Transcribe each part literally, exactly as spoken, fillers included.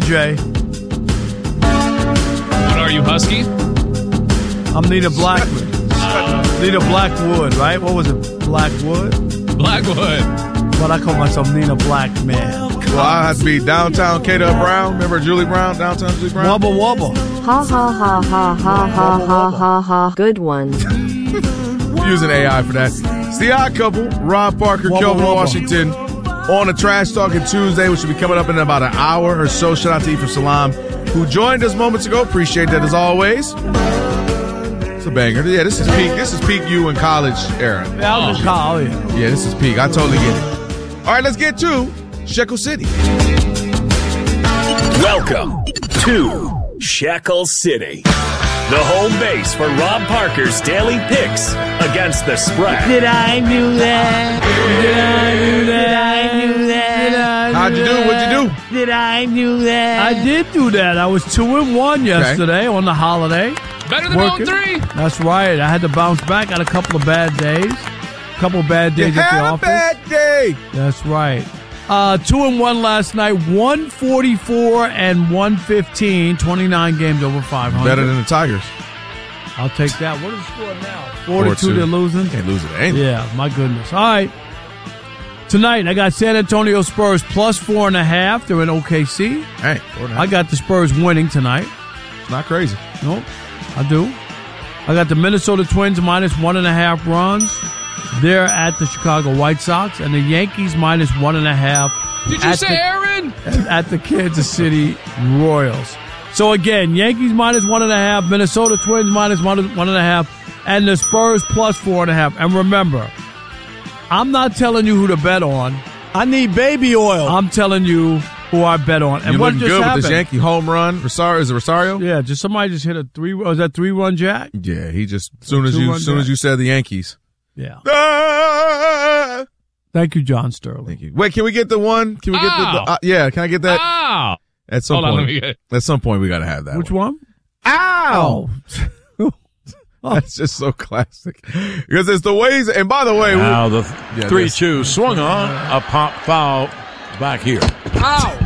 Jay. What are you, Husky? I'm Nita Blackman. Uh, Nita Blackwood, right? What was it? Blackwood? Blackwood. But I call myself Nina Blackman. Well, I had to be downtown Kata Brown. Remember Julie Brown? Downtown Julie Brown? Wubba wubba. Ha ha ha ha ha ha ha ha ha. Good one. Using A I for that. It's the Odd Couple. Rob Parker, Wubba Kelvin wubba. Washington on a Trash Talking Tuesday, which will be coming up in about an hour or so. Shout out to Ephraim Salam, who joined us moments ago. Appreciate that as always. It's a banger. Yeah, this is peak. This is peak you in college era. Yeah, I was in college. Yeah. Yeah, this is peak. I totally get it. All right, let's get to Shekel City. Welcome to Shekel City, the home base for Rob Parker's daily picks against the spread. Did I do that? Did I do that? I knew that. How'd you do? What'd you do? Did I do that? I did do that. I was two and one yesterday on the holiday. Better than Working. all three. That's right. I had to bounce back. Had a couple of bad days. A couple of bad days You at the had a office. bad day. That's right. Uh, two and one last night. one forty-four and one fifteen. twenty-nine games over five hundred. Better than the Tigers. I'll take that. What is the score now? Four two. forty-two. They're losing. Can't lose it. Ain't it? Yeah, my goodness. All right. Tonight, I got San Antonio Spurs plus four and a half. They're in O K C. Hey, four and a half. I got the Spurs winning tonight. It's not crazy. Nope, I do. I got the Minnesota Twins minus one and a half runs. They're at the Chicago White Sox, and the Yankees minus one and a half. Did you at say the, Aaron? At the Kansas City Royals. So again, Yankees minus one and a half, Minnesota Twins minus one, one and a half, and the Spurs plus four and a half. And remember, I'm not telling you who to bet on. I need baby oil. I'm telling you who I bet on. And You're what looking just good happened? with this Yankee home run. Rosario, is it Rosario? Yeah, just somebody just hit a three. Was that three run jack? Yeah, he just as soon as Two you run as soon as jack. you said the Yankees. Yeah. Ah! Thank you, John Sterling. Thank you. Wait, can we get the one? Can we get the, the Ow. uh, yeah? Can I get that? Oh. At some Hold on, point. let me get it. At some point, we got to have that. Which one. one? Ow! Oh. That's just so classic. Because it's the ways. And by the way, we, Now the Yeah, three this- two swung on a pop foul back here. Ow.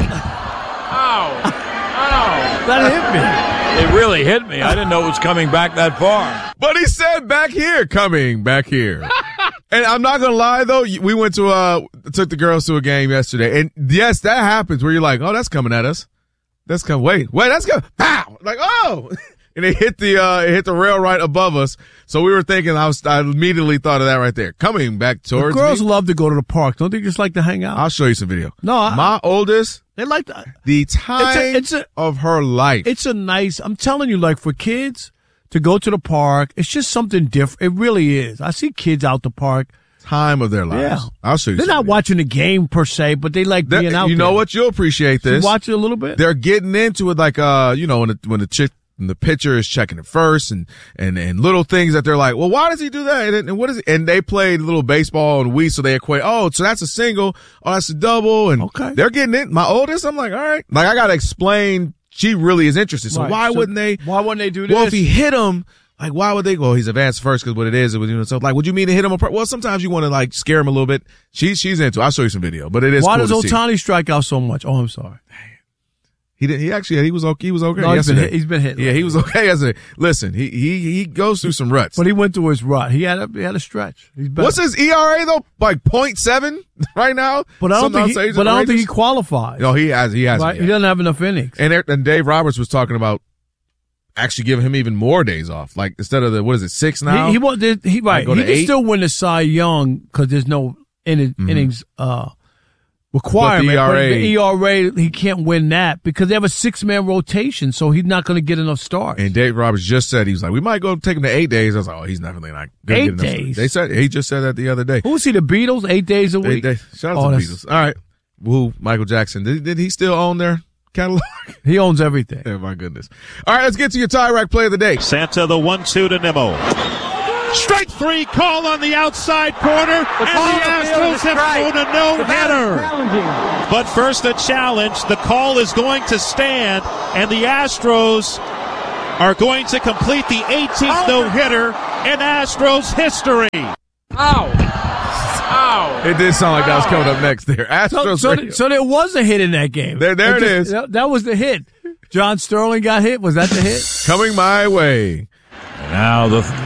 Ow. Ow. That hit me. It really hit me. I didn't know it was coming back that far. but he said back here, coming back here. And I'm not gonna lie though, we went to uh took the girls to a game yesterday, and yes, that happens where you're like, oh, that's coming at us. That's coming. Wait, wait, that's coming. Pow! Like, oh. And it hit the uh, it hit the rail right above us. So we were thinking. I was. I immediately thought of that right there. Coming back towards The girls me. love to go to the park. Don't they just like to hang out? I'll show you some video. No, I- my oldest, they like to. the time it's a- of her life. It's a nice. I'm telling you, like for kids to go to the park, it's just something different. It really is. I see kids out the park. time of their lives. Yeah. I'll show you. They're some not video. watching the game per se, but they like That- being out You there. know what? You'll appreciate You this. watch it a little bit. They're getting into it, like uh, you know, when the when the chick. And the pitcher is checking it first, and, and, and little things that they're like, well, why does he do that? And, and what is it? And they played little baseball and Wii, so they equate, oh, so that's a single, oh, that's a double, and Okay. they're getting it. My oldest, I'm like, all right. Like, I got to explain, she really is interested. So Right. why So wouldn't they? Why wouldn't they do this? Well, if he hit him, like, why would they go? Well, he's advanced first because what it is, it was, you know, so like, would you mean to hit him? Well, sometimes you want to like scare him a little bit. She's, she's into it. I'll show you some video, but it is Why cool does to see. Ohtani strike out so much? Oh, I'm sorry. He did, he actually, he was okay. He was okay No, he's been yesterday. hit- he's been hit Yeah, he was okay yesterday. Listen, he, he, he goes through some ruts. But he went through his rut. He had a he had a stretch. He's better. What's his E R A though? Like point seven right now. But I don't Some think. He, outside but I don't think he Rangers? qualifies. No, he has. He has. right? He doesn't have enough innings. And there- and Dave Roberts was talking about actually giving him even more days off. Like instead of the what is it six now? He, he won't. He, he right. go He to can eight? still win the Cy Young because there's no in, innings uh, requirement. But the E R A the E R A, he can't win that because they have a six man rotation, so he's not going to get enough starts. And Dave Roberts just said he was like, we might go take him to eight days. I was like, oh, he's definitely not going to Eight get enough. days? They said he just said that the other day. Who was he? The Beatles? Eight days a Eight week. days. Shout out Oh, to the that's- Beatles. All right, who Michael Jackson? Did, did he still own their catalog? He owns everything. Oh my goodness. All right, let's get to your tie rack play of the day. Santa the one two to Nimmo. Strike three call on the outside corner, and the Astros have thrown a no-hitter. But first a challenge. The call is going to stand, and the Astros are going to complete the eighteenth no-hitter in Astros history. Ow. Ow. It did sound like that was coming up next there. So, Astros so, radio. so there was a hit in that game. There- there it just- is. That, that was the hit. John Sterling got hit. Was that the hit? Coming my way. Now the